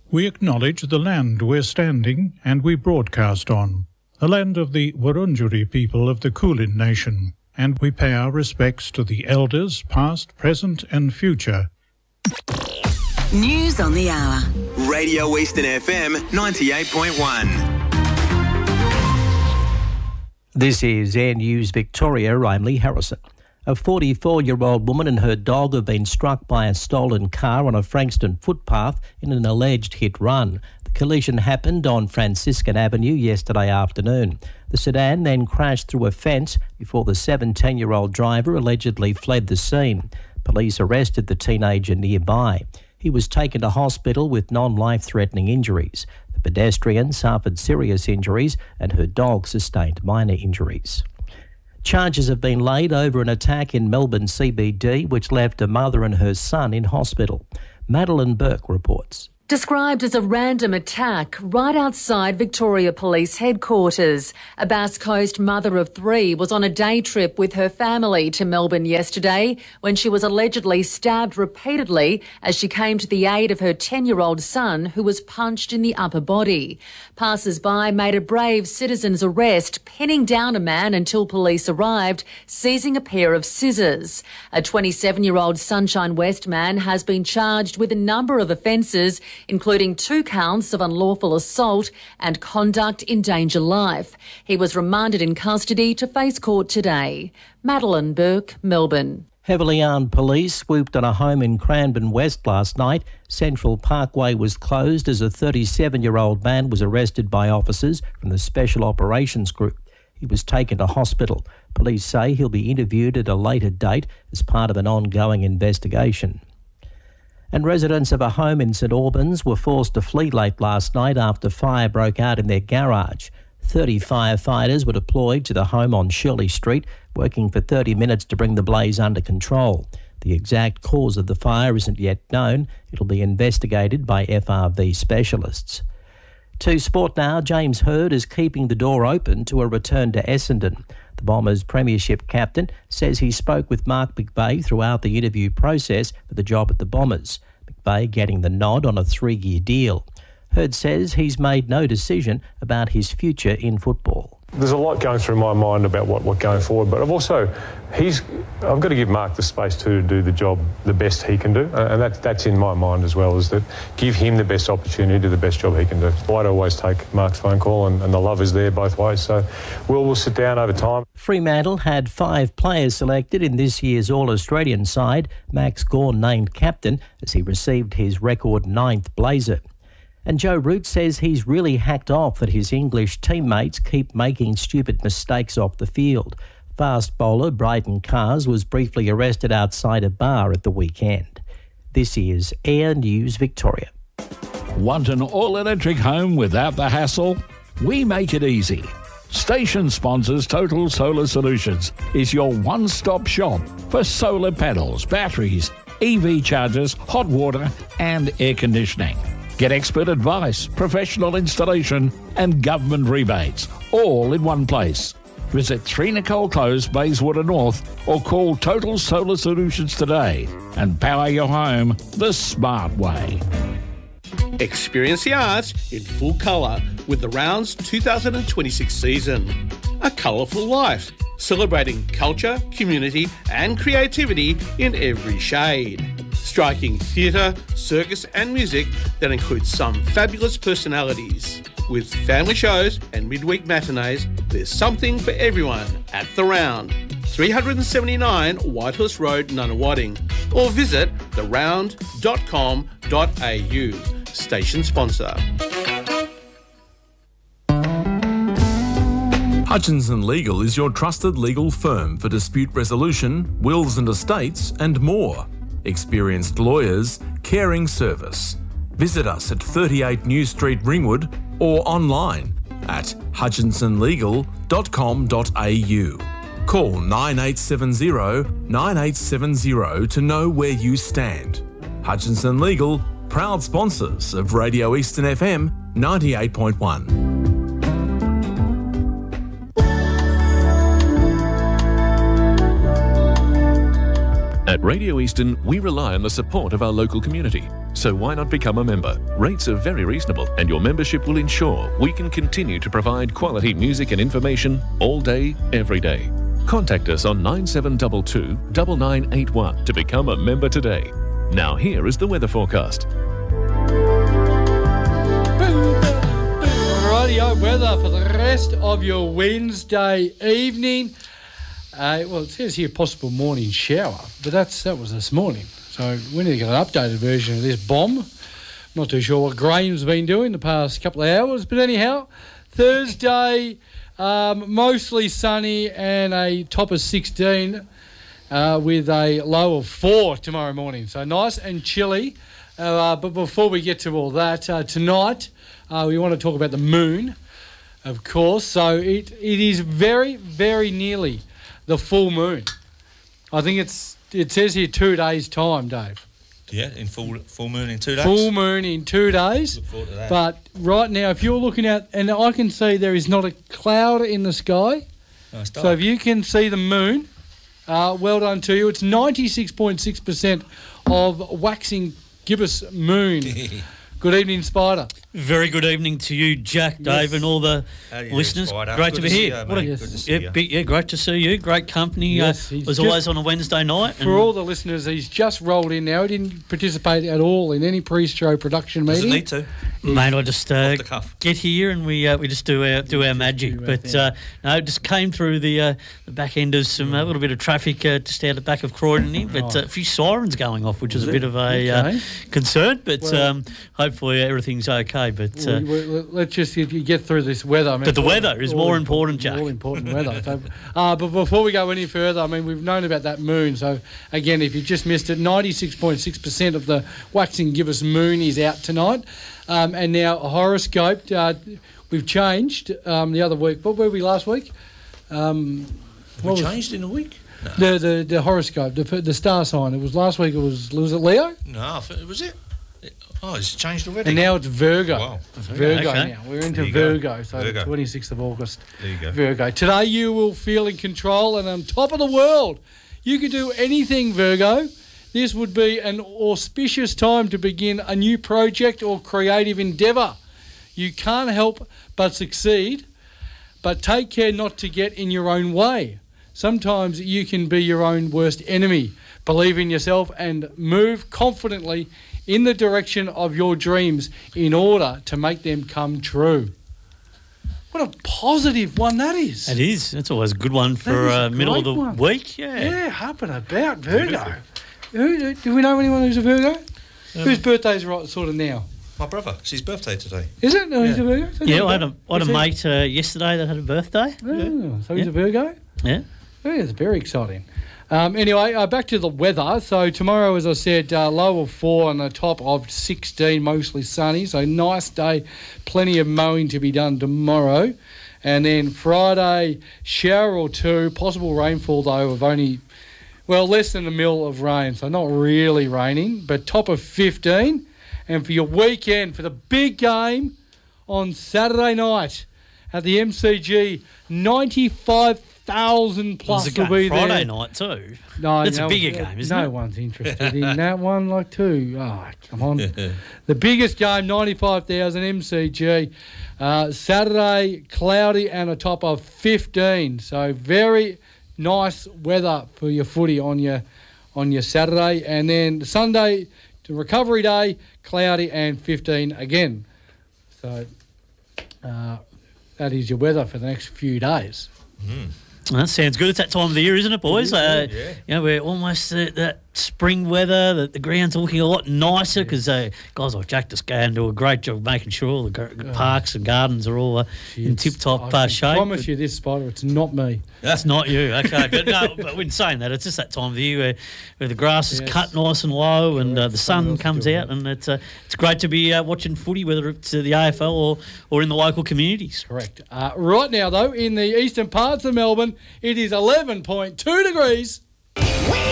We acknowledge the land we're standing and we broadcast on, the land of the Wurundjeri people of the Kulin Nation, and we pay our respects to the elders past, present and future. News on the hour. Radio Eastern FM 98.1. This is Air News Victoria. I'm Lee Harrison. A 44-year-old woman and her dog have been struck by a stolen car on a Frankston footpath in an alleged hit-run. The collision happened on Franciscan Avenue yesterday afternoon. The sedan then crashed through a fence before the 17-year-old driver allegedly fled the scene. Police arrested the teenager nearby. He was taken to hospital with non-life-threatening injuries. The pedestrian suffered serious injuries and her dog sustained minor injuries. Charges have been laid over an attack in Melbourne CBD which left a mother and her son in hospital. Madeline Burke reports. Described as a random attack right outside Victoria Police headquarters. A Bass Coast mother of three was on a day trip with her family to Melbourne yesterday when she was allegedly stabbed repeatedly as she came to the aid of her 10-year-old son who was punched in the upper body. Passers-by made a brave citizen's arrest, pinning down a man until police arrived, seizing a pair of scissors. A 27-year-old Sunshine West man has been charged with a number of offences, including 2 counts of unlawful assault and conduct in danger life. He was remanded in custody to face court today. Madeline Burke, Melbourne. Heavily armed police swooped on a home in Cranbourne West last night. Central Parkway was closed as a 37-year-old man was arrested by officers from the Special Operations Group. He was taken to hospital. Police say he'll be interviewed at a later date as part of an ongoing investigation. And residents of a home in St Albans were forced to flee late last night after fire broke out in their garage. 30 firefighters were deployed to the home on Shirley Street, working for 30 minutes to bring the blaze under control. The exact cause of the fire isn't yet known. It'll be investigated by FRV specialists. To sport now, James Hird is keeping the door open to a return to Essendon. The Bombers' premiership captain says he spoke with Mark McVeigh throughout the interview process for the job at the Bombers. McVeigh getting the nod on a 3-year deal. Hird says he's made no decision about his future in football. There's a lot going through my mind about what going forward, but I've got to give Mark the space to do the job the best he can do, and that's in my mind as well, is that give him the best opportunity to do the best job he can do. I'd always take Mark's phone call, and the love is there both ways, so we'll sit down over time. Fremantle had 5 players selected in this year's All-Australian side. Max Gawn named captain as he received his record 9th blazer. And Joe Root says he's really hacked off that his English teammates keep making stupid mistakes off the field. Fast bowler Brayden Cars was briefly arrested outside a bar at the weekend. This is Air News Victoria. Want an all-electric home without the hassle? We make it easy. Station sponsors Total Solar Solutions is your one-stop shop for solar panels, batteries, EV chargers, hot water and air conditioning. Get expert advice, professional installation and government rebates, all in one place. Visit 3 Nicole Close, Bayswater North, or call Total Solar Solutions today and power your home the smart way. Experience the arts in full colour with the Rounds 2026 season. A colourful life, celebrating culture, community and creativity in every shade. Striking theatre, circus and music that includes some fabulous personalities. With family shows and midweek matinees, there's something for everyone at The Round. 379 Whitehorse Road, Nunawading, or visit theround.com.au. Station sponsor. Hutchinson Legal is your trusted legal firm for dispute resolution, wills and estates, and more. Experienced lawyers, caring service. Visit us at 38 New Street, Ringwood, or online at hutchinsonlegal.com.au. Call 9870 9870 to know where you stand. Hutchinson Legal, proud sponsors of Radio Eastern FM 98.1. At Radio Eastern, we rely on the support of our local community. So why not become a member? Rates are very reasonable and your membership will ensure we can continue to provide quality music and information all day, every day. Contact us on 9722 9981 to become a member today. Now here is the weather forecast. Rightio, weather for the rest of your Wednesday evening. Well, it says here possible morning shower, but that was this morning. So we need to get an updated version of this bomb. Not too sure what Graham's been doing the past couple of hours, but anyhow, Thursday, mostly sunny and a top of 16 with a low of 4 tomorrow morning. So nice and chilly. But before we get to all that, tonight we want to talk about the moon, of course. So it is very, very nearly the full moon. I think it says here 2 days' time, Dave. Yeah, in full moon in 2 days. Full moon in 2 days. Look forward to that. But right now, if you're looking at, and I can see there is not a cloud in the sky. No, it's dark. So if you can see the moon, well done to you. It's 96.6% of waxing gibbous moon. Good evening, Spider. Very good evening to you, Jack, Dave, and all the listeners. Great to be here. Great to see you. Great company. Yes, was always on a Wednesday night. For all the listeners, he's just rolled in now. He didn't participate at all in any pre-show production meeting. Doesn't need to. Mate, I just get here and we just do our magic. But no, just came through the back end of a little bit of traffic just out the back of Croydon here. But a few sirens going off, which is a bit of a concern. But hopefully everything's okay. But let's just get through this weather. I mean, but the weather is more important, Jack. More important weather. So, but before we go any further, I mean, we've known about that moon. So again, if you just missed it, 96.6% of the waxing gibbous moon is out tonight. And now a horoscope, we've changed the other week. What were we last week? We changed in a week? No. The horoscope, the star sign. It was last week. Was it Leo? No, was it? Oh, it's changed already. And now it's Virgo. Wow. Virgo now. We're into Virgo. So Virgo. 26th of August. There you go. Virgo. Today you will feel in control and on top of the world. You can do anything, Virgo. This would be an auspicious time to begin a new project or creative endeavour. You can't help but succeed, but take care not to get in your own way. Sometimes you can be your own worst enemy. Believe in yourself and move confidently in the direction of your dreams in order to make them come true. What a positive one that is. It is. That's always a good one for middle of the week. Yeah, up and about, Virgo. Do we know anyone who's a Virgo? Whose birthday's right sort of now? My brother. It's his birthday today. Is it? No, he's a Virgo? Yeah, I had a mate yesterday that had a birthday. Oh, so he's a Virgo? Yeah. It's very exciting. Anyway, back to the weather. So tomorrow, as I said, low of 4 and a top of 16, mostly sunny. So nice day, plenty of mowing to be done tomorrow. And then Friday, shower or two, possible rainfall though of only, less than a mil of rain. So not really raining, but top of 15. And for your weekend, for the big game on Saturday night at the MCG, 95,000 plus will be there. Friday night too. No, it's a bigger game, isn't it? No one's interested in that one, like too. Oh, come on. The biggest game, 95,000 MCG. Saturday, cloudy and a top of 15. So very nice weather for your footy on your Saturday. And then Sunday, to recovery day, cloudy and 15 again. So that is your weather for the next few days. Well, that sounds good. It's that time of the year, isn't it, boys? Yeah. We're almost at that spring weather. The ground's looking a lot nicer because guys like Jack just go and do a great job making sure all the parks and gardens are all in tip-top shape. I promise you this, Spider, it's not me. That's not you, okay. But when saying that, it's just that time of the year where the grass is cut nice and low and the sun comes out, and it's great to be watching footy, whether it's the AFL or in the local communities. Correct. Right now, though, in the eastern parts of Melbourne, it is 11.2 degrees.